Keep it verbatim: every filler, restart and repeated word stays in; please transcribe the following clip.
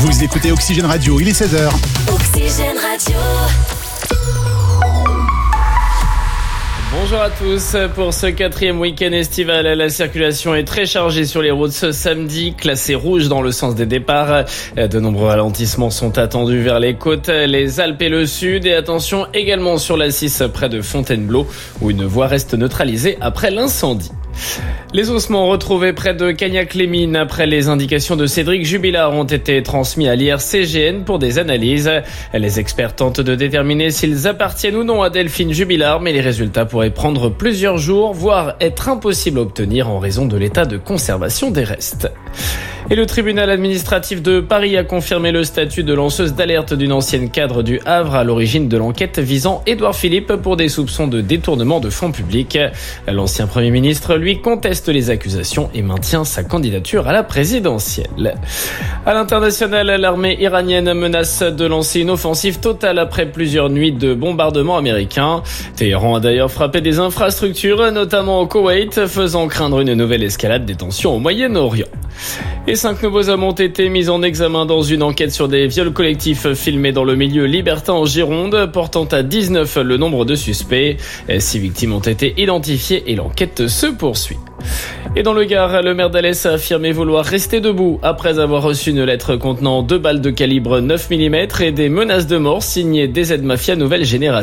Vous écoutez Oxygène Radio, il est seize heures. Oxygène Radio. Bonjour à tous. Pour ce quatrième week-end estival, la circulation est très chargée sur les routes ce samedi, classée rouge dans le sens des départs. De nombreux ralentissements sont attendus vers les côtes, les Alpes et le sud. Et attention également sur l'A six près de Fontainebleau, où une voie reste neutralisée après l'incendie. Les ossements retrouvés près de Cagnac-les-Mines après les indications de Cédric Jubilard ont été transmis à l'I R C G N pour des analyses. Les experts tentent de déterminer s'ils appartiennent ou non à Delphine Jubilard, mais les résultats pourraient prendre plusieurs jours, voire être impossibles à obtenir en raison de l'état de conservation des restes. Et le tribunal administratif de Paris a confirmé le statut de lanceuse d'alerte d'une ancienne cadre du Havre à l'origine de l'enquête visant Édouard Philippe pour des soupçons de détournement de fonds publics. L'ancien Premier ministre, lui, conteste les accusations et maintient sa candidature à la présidentielle. À l'international, l'armée iranienne menace de lancer une offensive totale après plusieurs nuits de bombardements américains. Téhéran a d'ailleurs frappé des infrastructures, notamment au Koweït, faisant craindre une nouvelle escalade des tensions au Moyen-Orient. Et cinq nouveaux hommes ont été mis en examen dans une enquête sur des viols collectifs filmés dans le milieu libertin en Gironde, portant à dix-neuf le nombre de suspects. Six victimes ont été identifiées et l'enquête se poursuit. Et dans le Gard, le maire d'Alès a affirmé vouloir rester debout après avoir reçu une lettre contenant deux balles de calibre neuf millimètres et des menaces de mort signées D Z Mafia Nouvelle Génération.